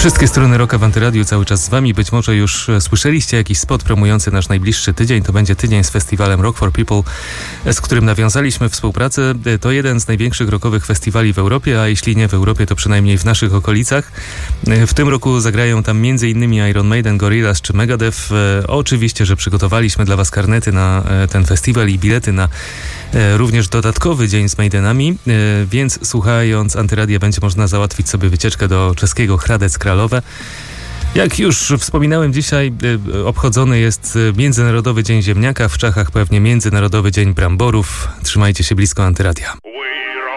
Wszystkie strony rocka w Antyradiu cały czas z wami. Być może już słyszeliście jakiś spot promujący nasz najbliższy tydzień. To będzie tydzień z festiwalem Rock for People, z którym nawiązaliśmy współpracę. To jeden z największych rockowych festiwali w Europie, a jeśli nie w Europie, to przynajmniej w naszych okolicach. W tym roku zagrają tam m.in. Iron Maiden, Gorillaz czy Megadeth. Oczywiście, że przygotowaliśmy dla was karnety na ten festiwal i bilety na również dodatkowy dzień z Maidenami, więc słuchając Antyradia będzie można załatwić sobie wycieczkę do czeskiego Hradec Králové. Jak już wspominałem, dzisiaj obchodzony jest Międzynarodowy Dzień Ziemniaka, w Czechach pewnie Międzynarodowy Dzień Bramborów. Trzymajcie się blisko Antyradia.